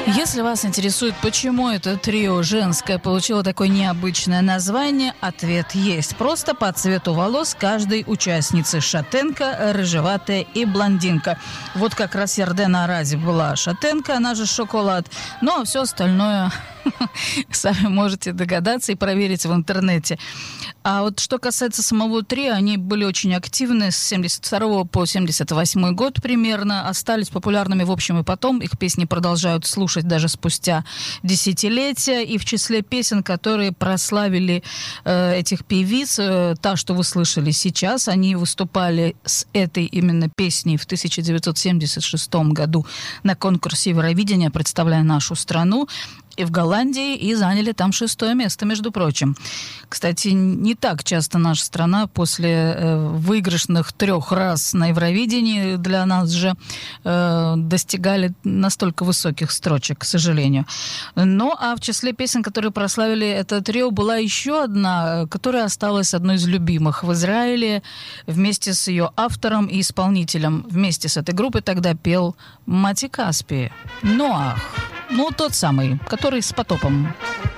Если вас интересует, почему это трио женское получило такое необычное название, ответ есть. Просто по цвету волос каждой участницы: шатенка, рыжеватая и блондинка. Вот как раз Ярдена Арази была шатенка, она же шоколад. Ну а все остальное сами можете догадаться и проверить в интернете. А вот что касается самого трио, они были очень активны с 72 по 78 год примерно, остались популярными в общем и потом. Их песни продолжают слушать даже спустя десятилетия. И в числе песен, которые прославили этих певиц, та, что вы слышали сейчас, они выступали с этой именно песней в 1976 году на конкурсе Евровидения, представляя нашу страну, и в Голландии, и заняли там 6-е место, между прочим. Кстати, не так часто наша страна после выигрышных 3 раз на Евровидении для нас же достигали настолько высоких строчек, к сожалению. Ну, а в числе песен, которые прославили это трио, была еще одна, которая осталась одной из любимых в Израиле. Вместе с ее автором и исполнителем вместе с этой группой тогда пел Мати Каспи. Ноах. Ну, тот самый, который с потопом.